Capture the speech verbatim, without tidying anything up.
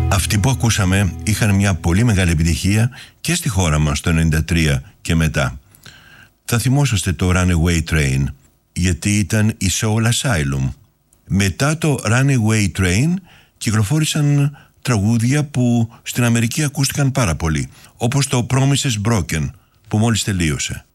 Αυτοί που ακούσαμε είχαν μια πολύ μεγάλη επιτυχία και στη χώρα μας το ενενήντα τρία και μετά. Θα θυμόσαστε το Runaway Train, γιατί ήταν η Soul Asylum. Μετά το Runaway Train κυκλοφόρησαν τραγούδια που στην Αμερική ακούστηκαν πάρα πολύ, όπως το Promises Broken που μόλις τελείωσε.